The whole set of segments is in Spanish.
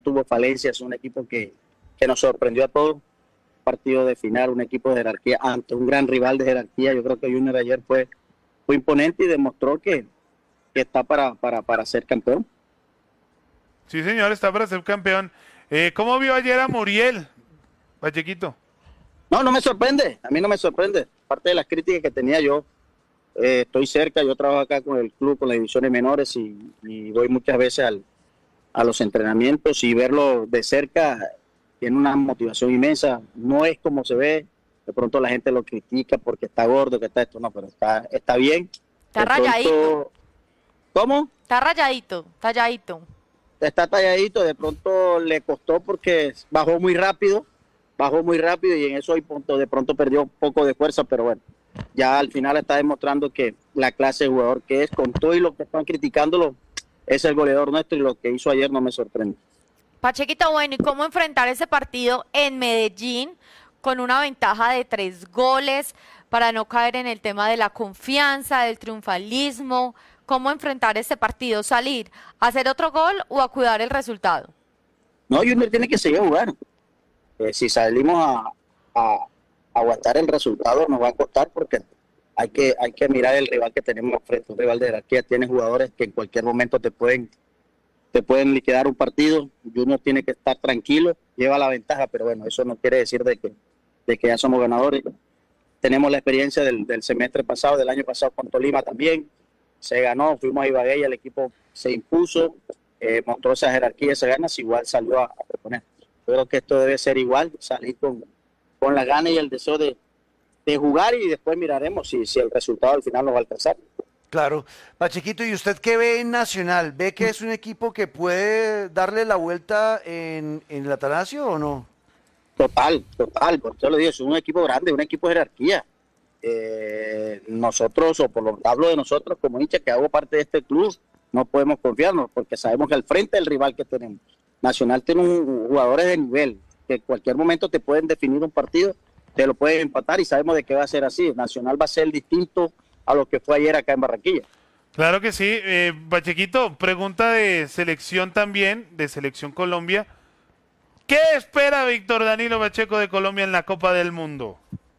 tuvo falencias, un equipo que nos sorprendió a todos. Partido de final, un equipo de jerarquía ante un gran rival de jerarquía. Yo creo que Junior ayer fue imponente y demostró que está para ser campeón. Sí, señor, está para ser campeón. ¿Cómo vio ayer a Muriel, Pachequito? No, no me sorprende, a mí no me sorprende. Parte de las críticas que tenía yo, estoy cerca, yo trabajo acá con el club, con las divisiones menores y voy muchas veces a los entrenamientos y verlo de cerca tiene una motivación inmensa. No es como se ve, de pronto la gente lo critica porque está gordo, que está esto, no, pero está bien. Está De rayadito. pronto, ¿cómo? Está rayadito, talladito. Está talladito, de pronto le costó porque bajó muy rápido y en eso de pronto perdió un poco de fuerza, pero bueno, ya al final está demostrando que la clase de jugador que es, con todo y lo que están criticándolo, es el goleador nuestro y lo que hizo ayer no me sorprende. Pachequito, bueno, ¿y cómo enfrentar ese partido en Medellín con una ventaja de 3 goles para no caer en el tema de la confianza, del triunfalismo? ¿Cómo enfrentar ese partido? ¿Salir a hacer otro gol o a cuidar el resultado? No, Junior tiene que seguir jugando. Si salimos a aguantar el resultado nos va a costar porque hay que mirar el rival que tenemos frente, un rival de jerarquía, tiene jugadores que en cualquier momento te pueden liquidar un partido. Junior tiene que estar tranquilo, lleva la ventaja, pero bueno, eso no quiere decir de que ya somos ganadores. Tenemos la experiencia del semestre pasado, del año pasado con Tolima también, se ganó, fuimos a Ibagué y el equipo se impuso, mostró esa jerarquía, esas ganas, igual salió a proponer. Yo creo que esto debe ser igual, salir con la gana y el deseo de jugar y después miraremos si el resultado al final nos va a alcanzar. Claro. Pachequito, ¿y usted qué ve en Nacional? ¿Ve que es un equipo que puede darle la vuelta en el Atanasio o no? Total, por eso lo digo, es un equipo grande, un equipo de jerarquía. Nosotros, o por lo que hablo de nosotros como hincha que hago parte de este club, no podemos confiarnos porque sabemos que al frente del rival que tenemos, Nacional tiene jugadores de nivel, que en cualquier momento te pueden definir un partido, te lo pueden empatar y sabemos de que va a ser así. Nacional va a ser distinto a lo que fue ayer acá en Barranquilla. Claro que sí. Pachequito, pregunta de selección también, de Selección Colombia. ¿Qué espera Víctor Danilo Pacheco de Colombia en la Copa del Mundo?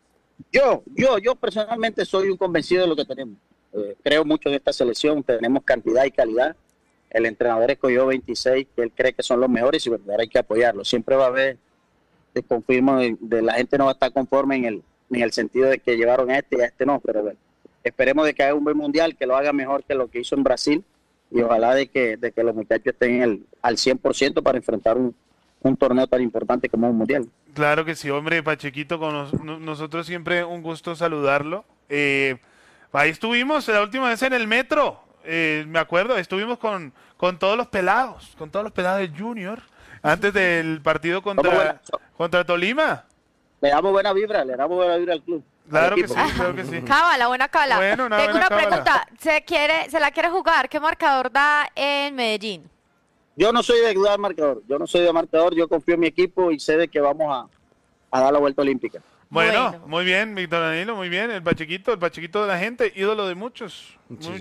Yo personalmente soy un convencido de lo que tenemos. Creo mucho en esta selección, tenemos cantidad y calidad. El entrenador escogió 26 que él cree que son los mejores y bueno, ahora hay que apoyarlo. Siempre va a haber, te confirmo, de la gente no va a estar conforme en el sentido de que llevaron a este y a este no, pero bueno, esperemos de que haga un buen mundial, que lo haga mejor que lo que hizo en Brasil y ojalá de que los muchachos estén al 100% para enfrentar un torneo tan importante como un mundial. Claro que sí, hombre, Pachequito, con nosotros siempre un gusto saludarlo. Ahí estuvimos la última vez en el metro, me acuerdo, estuvimos con todos los pelados de Junior, antes del partido contra Tolima. Le damos buena vibra al club. Claro que sí, claro que sí. Cábala, buena cábala. Bueno, Tengo una cábala. pregunta, ¿se la quiere jugar? ¿Qué marcador da en Medellín? Yo no soy de dudar marcador, yo confío en mi equipo y sé de que vamos a dar la vuelta olímpica. Bueno, muy bien, Víctor Danilo, muy bien. El Pachequito de la gente, ídolo de muchos.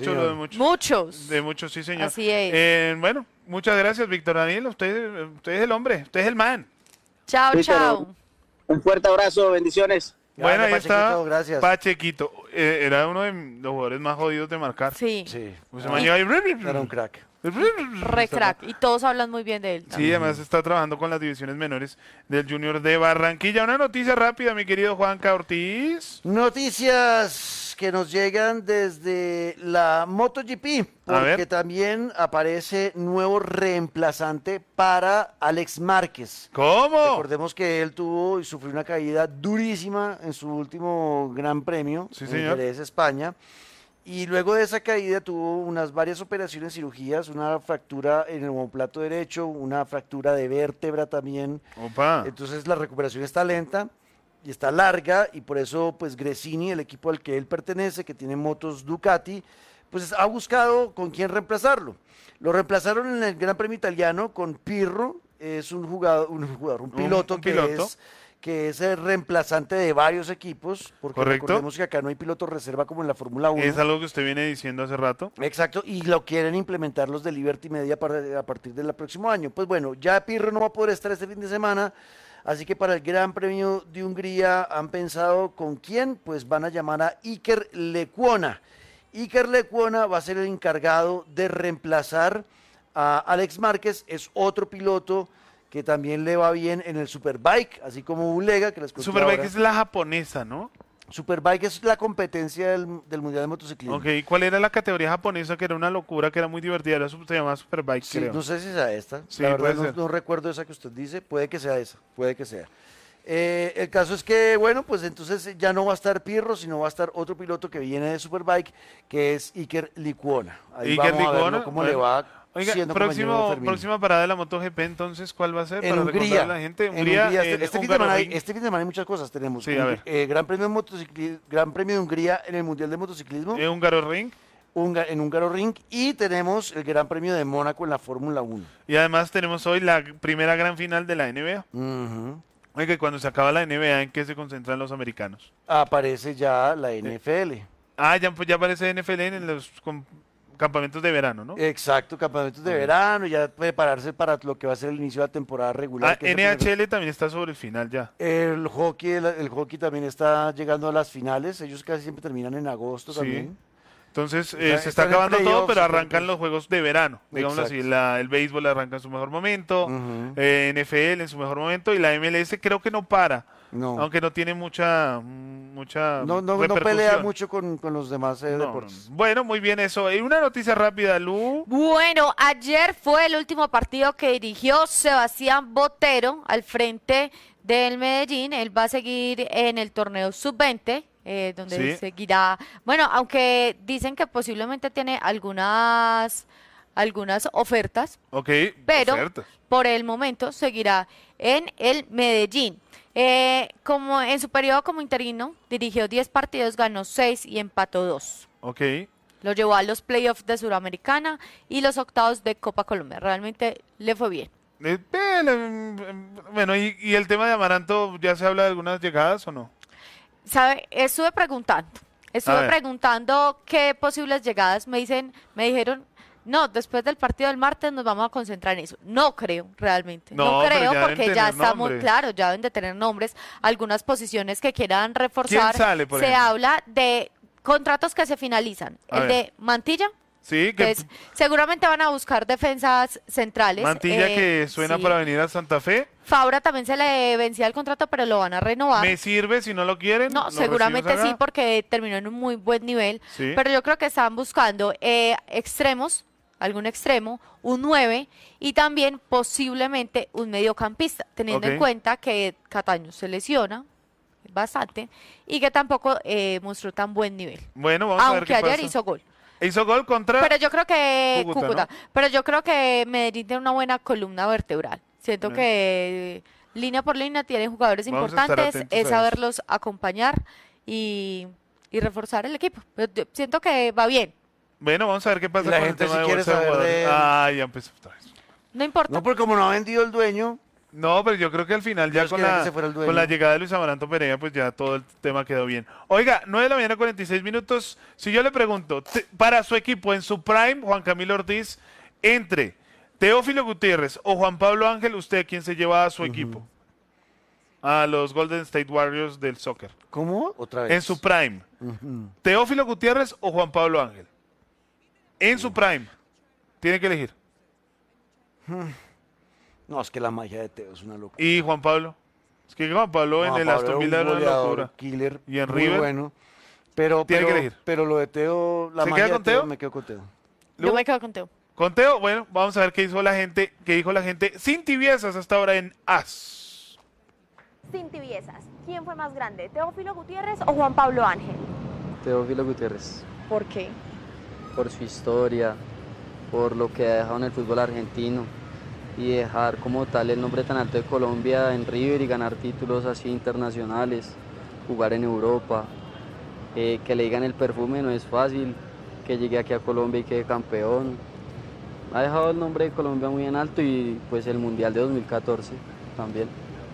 Muchos. De muchos, sí, señor. Así es. Bueno, muchas gracias, Víctor Danilo. Usted es el hombre, usted es el man. Chao, Sí, chao. Un fuerte abrazo, bendiciones. Bueno, ahí Pachequito, está gracias. Pachequito. Era uno de los jugadores más jodidos de marcar. Sí, Sí, Pues se me lleva ahí. era un crack. re crack. Y todos hablan muy bien de él. Sí, además está trabajando con las divisiones menores del Junior de Barranquilla. Una noticia rápida, mi querido Juanca Ortiz. Noticias que nos llegan desde la MotoGP, A ver. porque también aparece nuevo reemplazante para Alex Márquez. ¿Cómo? Recordemos que él tuvo y sufrió una caída durísima en su último Gran Premio Sí, en señor. Jerez, España. Y luego de esa caída tuvo varias operaciones, cirugías, una fractura en el omoplato derecho, una fractura de vértebra también. Opa. Entonces la recuperación está lenta y está larga y por eso pues Gresini, el equipo al que él pertenece, que tiene motos Ducati, pues ha buscado con quién reemplazarlo. Lo reemplazaron en el Gran Premio Italiano con Pirro, es un piloto, piloto. que es el reemplazante de varios equipos, porque Correcto. recordemos que acá no hay piloto reserva como en la Fórmula 1. Es algo que usted viene diciendo hace rato. Exacto, y lo quieren implementar los de Liberty Media a partir del próximo año. Pues bueno, ya Pirro no va a poder estar este fin de semana, así que para el Gran Premio de Hungría han pensado con quién, pues van a llamar a Iker Lecuona. Iker Lecuona va a ser el encargado de reemplazar a Alex Márquez, es otro piloto que también le va bien en el Superbike, así como Bulega, que les conté Superbike ahora. es la japonesa, ¿no? Superbike es la competencia del Mundial de Motociclismo. Ok, ¿cuál era la categoría japonesa que era una locura, que era muy divertida? Se llamaba Superbike, Sí, creo. no sé si sea esta. Sí, la puede verdad ser. no recuerdo esa que usted dice. Puede que sea esa. Puede que sea. El caso es que, bueno, pues entonces ya no va a estar Pirro, sino va a estar otro piloto que viene de Superbike, que es Iker Lecuona. Ahí Iker vamos a Lecuona, verlo cómo le bueno. va Oiga, siendo compañero de Fermín. próxima parada de la MotoGP, entonces, ¿cuál va a ser? En Para Hungría. recordarle a la gente. En Hungría, en este fin de semana Hungaroring. este fin de semana hay muchas cosas. Tenemos Sí, a ver. Gran Premio Gran Premio de Hungría en el Mundial de Motociclismo. Hungaroring. En Hungaroring, y tenemos el Gran Premio de Mónaco en la Fórmula 1. Y además tenemos hoy la primera gran final de la NBA. Ujú. Oiga, y cuando se acaba la NBA, ¿en qué se concentran los americanos? Aparece ya la NFL. Ah, ya aparece NFL en los campamentos de verano, ¿no? Exacto, campamentos de verano, ya prepararse para lo que va a ser el inicio de la temporada regular. Ah, que es el primer- NHL también está sobre el final ya. El hockey también está llegando a las finales, ellos casi siempre terminan en agosto Sí. también. Entonces, Está- se están está en acabando todo, playoffs, pero están en arrancan playoffs. los juegos de verano. Digamos así, Exacto. el béisbol arranca en su mejor momento, Ujú. NFL en su mejor momento, y la MLS creo que no para, No. aunque no tiene mucha No pelea repercusión. mucho con los demás No, deportes. no. Bueno, muy bien eso. Y una noticia rápida, Lu. Bueno, ayer fue el último partido que dirigió Sebastián Botero al frente del Medellín. Él va a seguir en el torneo sub-20, donde Sí. seguirá. Bueno, aunque dicen que posiblemente tiene algunas ofertas, Ok, pero ofertas. por el momento seguirá en el Medellín. Como en su periodo como interino, dirigió 10 partidos, ganó 6 y empató 2. Ok. Lo llevó a los playoffs de Suramericana y los octavos de Copa Colombia. Realmente le fue bien. Bueno, y el tema de Amaranto, ¿ya se habla de algunas llegadas o no? ¿Sabe? Estuve A ver. preguntando qué posibles llegadas me dijeron, no, después del partido del martes nos vamos a concentrar en eso. No creo, realmente. No, No pero creo, ya deben porque ya tener estamos, nombre. claro, ya deben de tener nombres, algunas posiciones que quieran reforzar. ¿Quién sale, por Se ejemplo? habla de contratos que se finalizan. A El ver. de Mantilla, Sí, que seguramente van a buscar defensas centrales. Mantilla que suena sí. para venir a Santa Fe. Fabra también se le vencía el contrato, pero lo van a renovar. ¿Me sirve si no lo quieren? No, ¿Lo seguramente recibimos sí, acá? porque terminó en un muy buen nivel. Sí. Pero yo creo que están buscando extremos, algún extremo, un 9 y también posiblemente un mediocampista, teniendo Ok. en cuenta que Cataño se lesiona bastante y que tampoco mostró tan buen nivel. Bueno, vamos a ver Aunque qué ayer pasa. hizo gol. Hizo gol contra... Pero yo creo que Cúcuta, pero yo creo que Medellín tiene una buena columna vertebral. Siento Bien. que línea por línea tienen jugadores Vamos a estar importantes, atentos a es eso. saberlos acompañar y reforzar el equipo. Pero yo siento que va bien, Bueno, vamos a ver qué pasa Y la con gente el tema sí de quiere bolsa de saber jugadores. de- Ah, ya empezó otra vez. no importa. No, porque como no ha vendido el dueño, No, pero yo creo que al final ya Dios quiera que se fuera el dueño. con la llegada de Luis Amaranto Pereira, pues ya todo el tema quedó bien. Oiga, 9 de la mañana, 46 minutos. Si yo le pregunto, para su equipo en su prime, Juan Camilo Ortiz, entre Teófilo Gutiérrez o Juan Pablo Ángel, ¿usted quién se lleva a su equipo? A los Golden State Warriors del soccer. ¿cómo? Otra vez. En su prime, Ujú. Teófilo Gutiérrez o Juan Pablo Ángel. En su prime, tiene que elegir. No, es que la magia de Teo es una locura. ¿Y Juan Pablo? Es que Juan Pablo en Juan el Pablo Aston era un Villa era una goleador, locura. killer, ¿Y en muy River? bueno. Pero, Tiene que pero, elegir. pero lo de Teo, la ¿Se magia queda con de Teo, Teo? me quedo con Teo. Yo me quedo con Teo. Con Teo, bueno, vamos a ver qué hizo la gente, qué dijo la gente sin tibiezas hasta ahora en AS. Sin tibiezas, ¿quién fue más grande, Teófilo Gutiérrez o Juan Pablo Ángel? Teófilo Gutiérrez, ¿Por qué? por su historia, por lo que ha dejado en el fútbol argentino y dejar como tal el nombre tan alto de Colombia en River y ganar títulos así internacionales, jugar en Europa, que le digan el perfume no es fácil, que llegue aquí a Colombia y quede campeón. Ha dejado el nombre de Colombia muy en alto y pues el Mundial de 2014 también.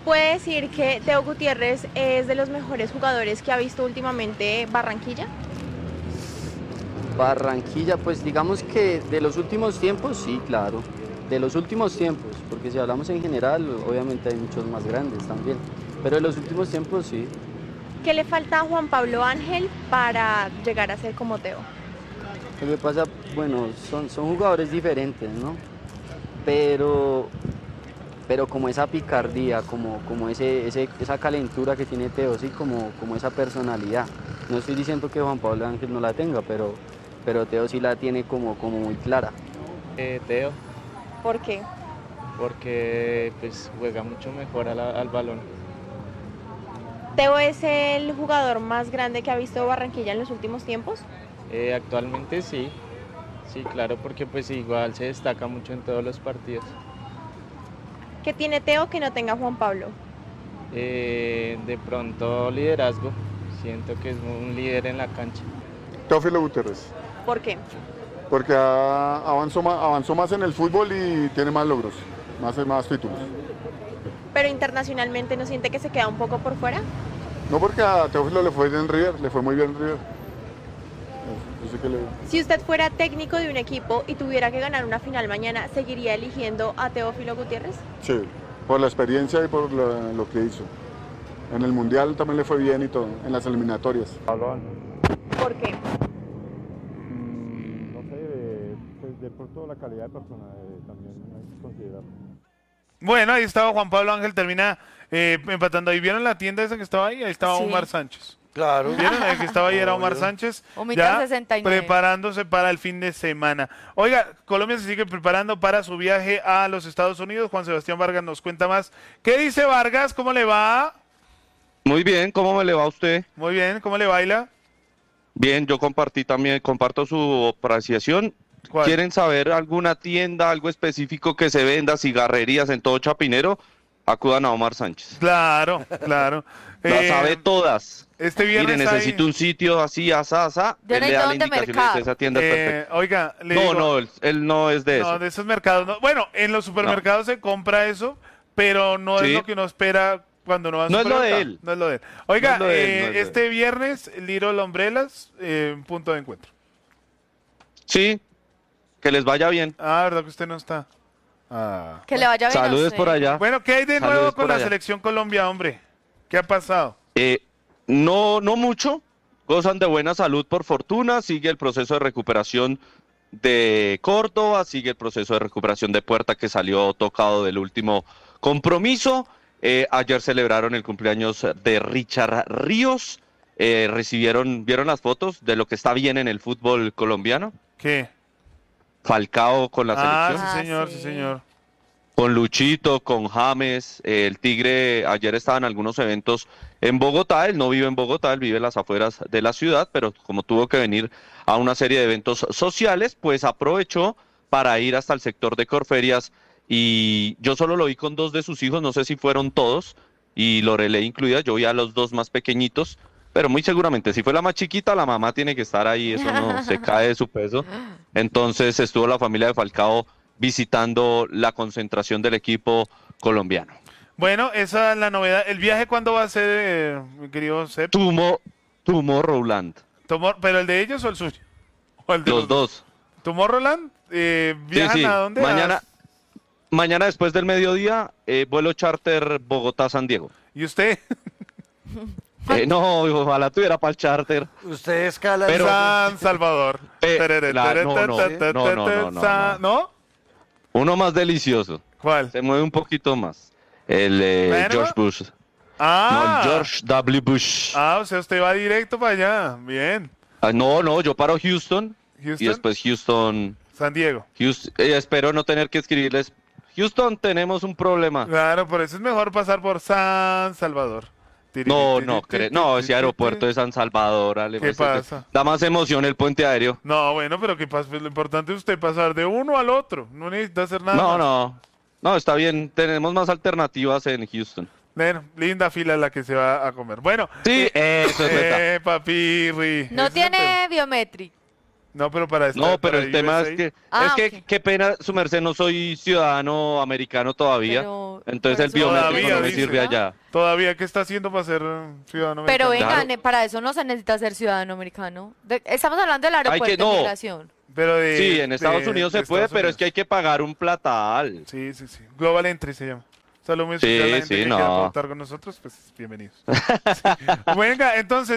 ¿Puede decir que Teo Gutiérrez es de los mejores jugadores que ha visto últimamente Barranquilla? Barranquilla, pues digamos que de los últimos tiempos, sí, claro. De los últimos tiempos, porque si hablamos en general, obviamente hay muchos más grandes también. Pero de los últimos tiempos, sí. ¿Qué le falta a Juan Pablo Ángel para llegar a ser como Teo? Lo que pasa, bueno, son jugadores diferentes, ¿no? Pero como esa picardía, como esa calentura que tiene Teo, sí, como esa personalidad. No estoy diciendo que Juan Pablo Ángel no la tenga, pero Teo sí la tiene como muy clara. Teo, ¿Por qué? porque pues juega mucho mejor al balón. ¿Teo es el jugador más grande que ha visto Barranquilla en los últimos tiempos? Actualmente sí, sí, claro, porque pues igual se destaca mucho en todos los partidos. ¿Qué tiene Teo que no tenga Juan Pablo? De pronto liderazgo, siento que es un líder en la cancha. Teófilo Gutiérrez, ¿Por qué? porque avanzó más en el fútbol y tiene más logros, más títulos. ¿Pero internacionalmente no siente que se queda un poco por fuera? No, porque a Teófilo le fue bien en River, le fue muy bien en River. Yo sé que Si usted fuera técnico de un equipo y tuviera que ganar una final mañana, ¿seguiría eligiendo a Teófilo Gutiérrez? sí, por la experiencia y por lo que hizo. En el Mundial también le fue bien y todo, en las eliminatorias. ¿Por qué? No sé, de pronto la calidad de persona también hay que considerarlo. Bueno, ahí estaba Juan Pablo Ángel, termina empatando. ¿Ahí vieron la tienda esa que estaba ahí? Ahí estaba Sí. Omar Sánchez. Claro. ¿Vieron? El que estaba ahí era Omar Obvio. Sánchez, Omita ya 69. preparándose para el fin de semana. Oiga, Colombia se sigue preparando para su viaje a los Estados Unidos. Juan Sebastián Vargas nos cuenta más. ¿Qué dice Vargas? ¿Cómo le va? Muy bien, ¿cómo me le va a usted? Muy bien, ¿cómo le baila? Bien, yo comparto su apreciación. ¿Cuál? ¿Quieren saber alguna tienda, algo específico que se venda, cigarrerías en todo Chapinero? Acudan a Omar Sánchez. Claro, claro. Las sabe todas. Este Mire, viernes hay- necesito un sitio así, asá. Yo Él le necesito da la donde indicación y le mercado. dice, esa tienda es perfecta. Oiga, le No, digo- no, él no es de no, eso. de esos mercados no. Bueno, en los supermercados se compra eso, pero no es Sí. lo que uno espera cuando uno va a un No es lo de supermercado. él. No es lo de él. Oiga, No es lo de él, no es lo de este viernes, Little Umbrellas, punto de encuentro. Sí, que les vaya bien. Ah, ¿verdad que usted no está? Ah. Que le vaya bien. a Saludos usted. por allá. Bueno, ¿qué hay de Saludos nuevo con por la allá. selección Colombia, hombre? ¿Qué ha pasado? No mucho. Gozan de buena salud por fortuna. Sigue el proceso de recuperación de Córdoba. Sigue el proceso de recuperación de Puerta, que salió tocado del último compromiso. Ayer celebraron el cumpleaños de Richard Ríos. ¿Vieron las fotos de lo que está bien en el fútbol colombiano? ¿Qué? Falcao con la selección. Sí, Ah, señor, sí. sí, señor. Con Luchito, con James, el Tigre ayer estaba en algunos eventos en Bogotá. Él no vive en Bogotá, él vive en las afueras de la ciudad, pero como tuvo que venir a una serie de eventos sociales, pues aprovechó para ir hasta el sector de Corferias, y yo solo lo vi con 2 de sus hijos, no sé si fueron todos, y Lorelei incluida. Yo vi a los 2 más pequeñitos, pero muy seguramente si fue la más chiquita, la mamá tiene que estar ahí, eso no se cae de su peso. Entonces estuvo la familia de Falcao visitando la concentración del equipo colombiano. Bueno, esa es la novedad. ¿El viaje cuándo va a ser, mi querido Sep? Tomorrowland, ¿Pero el de ellos o el suyo? ¿O el de los dos. ¿Tomorrowland? Sí, ¿Viajan sí. a dónde? Mañana después del mediodía, vuelo charter Bogotá-San Diego. ¿Y usted? No, ojalá tuviera para el charter. Usted escala. Pero- San Salvador. No. ¿No? Uno más delicioso, ¿Cuál? se mueve un poquito más. El ¿Bueno? George Bush. No, Ah, el George W. Bush. o sea, usted va directo para allá. Bien. No, yo paro Houston, Houston, y después Houston, San Diego. espero no tener que escribirles, Houston, tenemos un problema. Claro, por eso es mejor pasar por San Salvador. No, ese aeropuerto de San Salvador, Ale, ¿Qué pues, pasa? da más emoción el puente aéreo. No, bueno, pero ¿qué pasa? Pues lo importante es usted pasar de uno al otro. No necesita hacer nada más. No, está bien, tenemos más alternativas en Houston. Bueno, linda fila la que se va a comer. Bueno. Sí, eso es verdad. Papirri. No Ese es el tiene biométrico. No, pero para esto. No, pero para el tema USA. es que, Ok. qué pena, su merced, no soy ciudadano americano todavía. Entonces el biométrico no me dice, sirve allá. Todavía, ¿qué está haciendo para ser ciudadano Pero americano? vengan, Claro. para eso no se necesita ser ciudadano americano. Estamos hablando del Hay que- aeropuerto no. de migración. Pero Sí, en Estados Unidos se puede, pero es que hay que pagar un platal. Sí. Global Entry se llama. Salud muy Sí, especial, la gente sí, que no. quiera aportar con nosotros, pues bienvenidos. Sí. Venga, entonces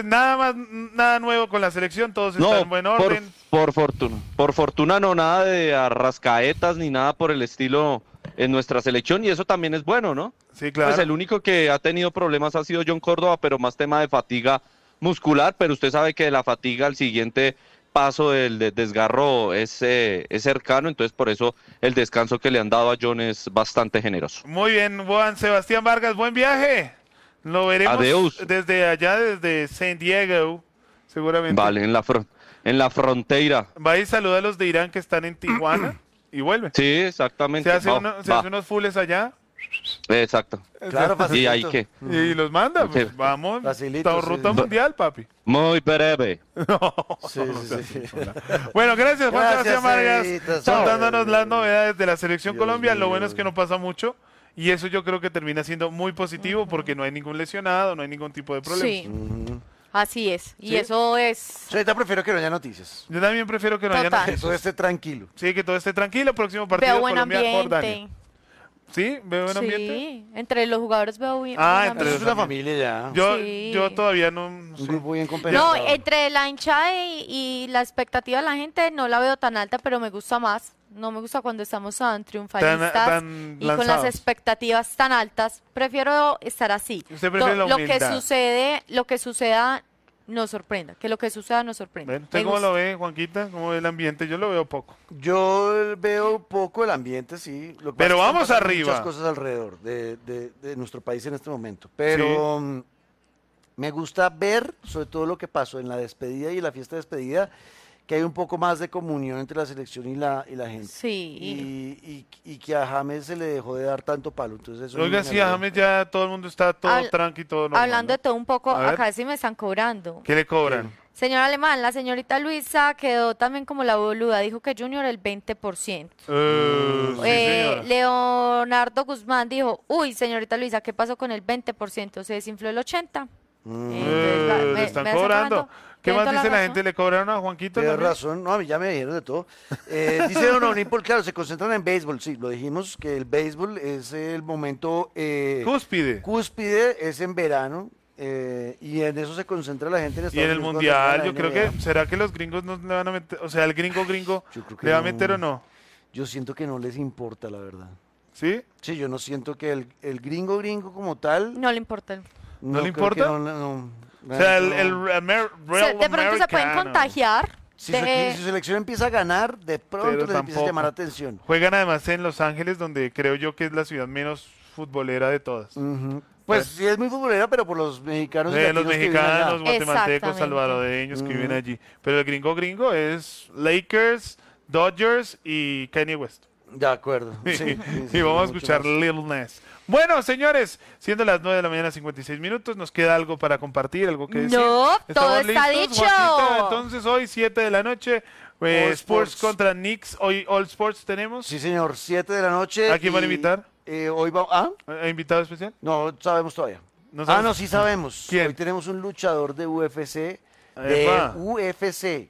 nada nuevo con la selección, todos están No, en buen orden. por fortuna no nada de arrascaetas ni nada por el estilo en nuestra selección y eso también es bueno, ¿no? Sí, claro. Pues el único que ha tenido problemas ha sido John Córdoba, pero más tema de fatiga muscular, pero usted sabe que de la fatiga al siguiente paso del desgarro es cercano, entonces por eso el descanso que le han dado a John es bastante generoso. Muy bien, Juan Sebastián Vargas, buen viaje. Lo veremos Adeus. desde allá, desde San Diego, seguramente. Vale, en la frontera. Va a ir a saludar a los de Irán que están en Tijuana y vuelve. Sí, exactamente. Se hace Va. unos fulles allá Exacto. Claro, Y facilito. ahí que y los manda. Pues, Sí. vamos, Facilito, está sí. ruta mundial, papi. muy breve. Sí, sí. Bueno, gracias Juan Gracias, Sebastián Vargas, Ceditas. contándonos las novedades de la selección Dios Colombia. Lo mío. bueno es que no pasa mucho y eso yo creo que termina siendo muy positivo porque no hay ningún lesionado, no hay ningún tipo de problema. Sí, así es. Y ¿Sí? eso es... Yo ahorita prefiero que no haya noticias. Yo también prefiero que no haya Total. Que noticias. todo esté tranquilo. Sí, que todo esté tranquilo. Próximo partido Veo buen Colombia-Jordania. ambiente. ¿Sí? ¿Veo buen ambiente? Sí, entre los jugadores veo bien. Ah, buen entre Eso ambiente. es una familia ya. Yo, yo todavía no Un sé. grupo bien No, compensado. entre la hinchada y la expectativa de la gente no la veo tan alta, pero me gusta más. No me gusta cuando estamos tan triunfalistas tan y con las lanzados. expectativas tan altas. Prefiero estar así. Usted prefiere la Lo que humildad. lo que suceda nos sorprenda. Que lo que suceda nos sorprenda. Bueno, ¿usted Me cómo gusta. lo ve, Juanquita? ¿Cómo ve el ambiente? Yo lo veo poco. Yo veo poco el ambiente, sí. Lo que Pero pasa es que vamos están pasando arriba. muchas cosas alrededor de nuestro país en este momento. Pero me gusta ver, sobre todo lo que pasó en la despedida y en la fiesta de despedida, que hay un poco más de comunión entre la selección y la gente. Sí. Y que a James se le dejó de dar tanto palo. Entonces eso Oiga, me sí, alegra. James ya todo el mundo está todo Habl- tranqui, todo normal. Hablando de ¿no? todo un poco, A ver. acá sí me están cobrando. ¿Qué le cobran? Señor Alemán, la señorita Luisa quedó también como la boluda. Dijo que Junior el 20%. Sí, señora. Leonardo Guzmán dijo, uy, señorita Luisa, ¿qué pasó con el 20%? Se desinfló el 80%. Le están cobrando. ¿Qué más dice la gente? ¿Le cobraron a Juanquito? Tienes también? razón, no, a mí ya me dijeron de todo. Dice Don Onípol, claro, se concentran en béisbol, sí, lo dijimos, que el béisbol es el momento cúspide, es en verano, y en eso se concentra la gente en Y Estados en el Unidos mundial, cuando yo juega creo la que, NBA. ¿será que los gringos no le van a meter? O sea, el gringo Yo creo que le va a no. meter o no. Yo siento que no les importa, la verdad. ¿Sí? Sí, yo no siento que el gringo como tal... No le importa. ¿No le creo que importa? no, O sea, De real pronto se pueden americano. contagiar. Si de- su selección empieza a ganar, de pronto Pero les empieza a tampoco. llamar la atención. Juegan además en Los Ángeles, donde creo yo que es la ciudad menos futbolera de todas. Ujú. Pues sí es muy futbolera, pero por los mexicanos y Los latinos que viven allá. mexicanos, guatemaltecos, Exactamente. salvadoreños que viven allí. Pero el gringo es Lakers, Dodgers y Kanye West. De acuerdo. Sí, sí, sí, Y vamos a mucho escuchar más. Lil Nas. Bueno, señores, siendo las 9 de la mañana 56 minutos, nos queda algo para compartir, algo que decir. No, ¿Estamos todo está listos, dicho. Juanquita? Entonces hoy 7 de la noche, All Spurs Sports. contra Knicks, hoy All Sports tenemos. Sí, señor, 7 de la noche. ¿A quién van a invitar? Hoy vamos... ¿Ah? ¿Hay invitado especial? No sabemos todavía. No Ah, sabemos. no, sí sabemos. ¿Quién? Hoy tenemos un luchador de UFC. Epa. De UFC.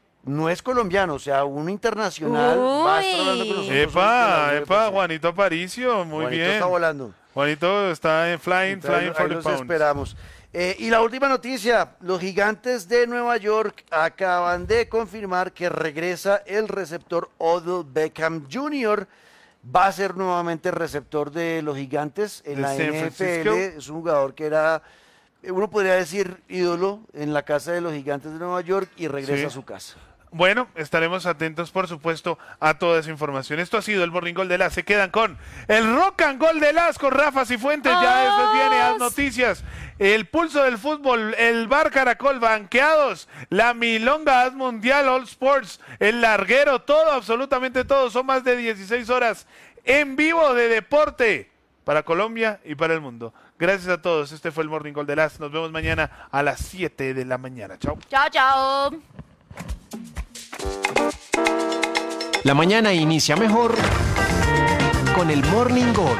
No es colombiano, o sea, uno internacional. Va a estar hablando con nosotros. Epa, hoy de la epa, UFC. Juanito Aparicio, muy Juanito bien. está volando. Juanito está en flying Entonces, for ahí the los pounds. esperamos. Y la última noticia, los Gigantes de Nueva York acaban de confirmar que regresa el receptor Odell Beckham Jr., va a ser nuevamente receptor de los Gigantes en De la San NFL, Francisco. es un jugador que era, uno podría decir, ídolo en la casa de los Gigantes de Nueva York y regresa Sí. a su casa. Bueno, estaremos atentos, por supuesto, a toda esa información. Esto ha sido el Morning Gol de Las. Se quedan con el Rock and Gol de Las con Rafa Cifuentes. Ya después viene las noticias. El pulso del fútbol, el Bar Caracol, banqueados, la Milonga As Mundial, All Sports, el larguero, todo, absolutamente todo. Son más de 16 horas en vivo de deporte para Colombia y para el mundo. Gracias a todos. Este fue el Morning Gol de Las. Nos vemos mañana a las 7 de la mañana. Chao. Chao, chao. La mañana inicia mejor con el Morning Gol.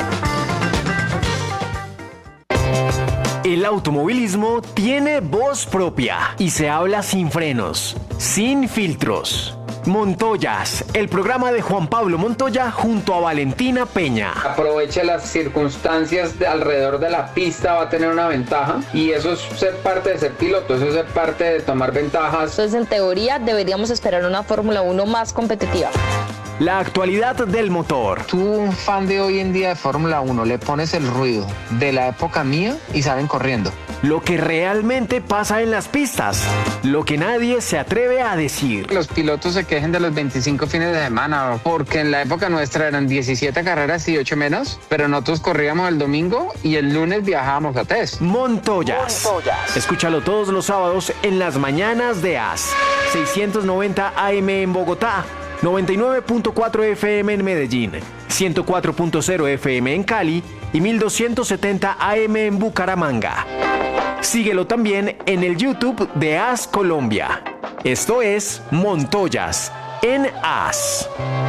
El automovilismo tiene voz propia y se habla sin frenos, sin filtros. Montoyas, el programa de Juan Pablo Montoya junto a Valentina Peña. Aproveche las circunstancias alrededor de la pista, va a tener una ventaja y eso es ser parte de ser piloto, eso es ser parte de tomar ventajas. Entonces, en teoría, deberíamos esperar una Fórmula 1 más competitiva. La actualidad del motor. Tú, un fan de hoy en día de Fórmula 1, le pones el ruido de la época mía y salen corriendo. Lo que realmente pasa en las pistas, lo que nadie se atreve a decir. Los pilotos se quejen de los 25 fines de semana, porque en la época nuestra eran 17 carreras y 8 menos, pero nosotros corríamos el domingo y el lunes viajábamos a test. Montoyas. Escúchalo todos los sábados en las mañanas de AS. 690 AM en Bogotá, 99.4 FM en Medellín, 104.0 FM en Cali y 1270 AM en Bucaramanga. Síguelo también en el YouTube de AS Colombia. Esto es Montoyas en AS.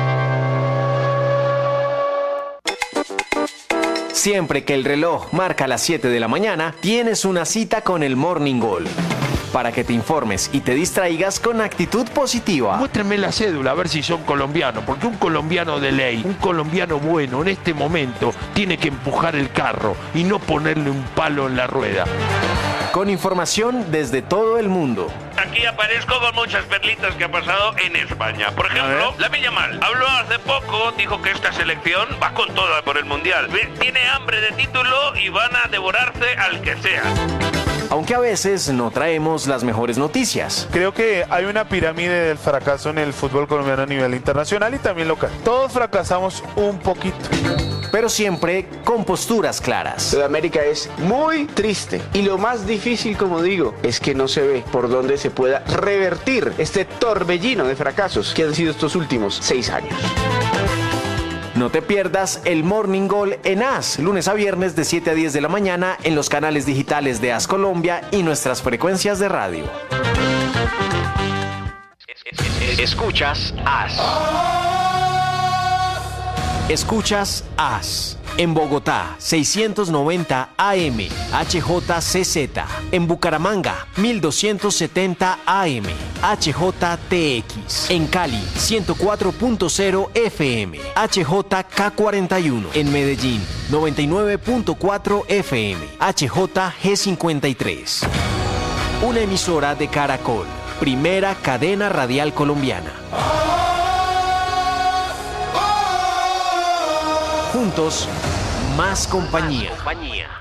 Siempre que el reloj marca las 7 de la mañana, tienes una cita con el Morning Gol. Para que te informes y te distraigas con actitud positiva. Muéstrenme la cédula a ver si son colombianos, porque un colombiano de ley, un colombiano bueno en este momento tiene que empujar el carro y no ponerle un palo en la rueda. Con información desde todo el mundo. Aquí aparezco con muchas perlitas que ha pasado en España. Por ejemplo, Lamine Yamal habló hace poco, dijo que esta selección va con toda por el Mundial. Tiene hambre de título y van a devorarse al que sea. Aunque a veces no traemos las mejores noticias. Creo que hay una pirámide del fracaso en el fútbol colombiano a nivel internacional y también local. Todos fracasamos un poquito. Pero siempre con posturas claras. Sudamérica es muy triste y lo más difícil, como digo, es que no se ve por dónde se pueda revertir este torbellino de fracasos que han sido estos últimos 6 años. No te pierdas el Morning Gol en AS, lunes a viernes de 7 a 10 de la mañana en los canales digitales de AS Colombia y nuestras frecuencias de radio. Escuchas AS. Escuchas AS. En Bogotá, 690 AM, HJCZ. En Bucaramanga, 1270 AM, HJTX. En Cali, 104.0 FM, HJK41. En Medellín, 99.4 FM, HJG53. Una emisora de Caracol, primera cadena radial colombiana. Juntos, más compañía.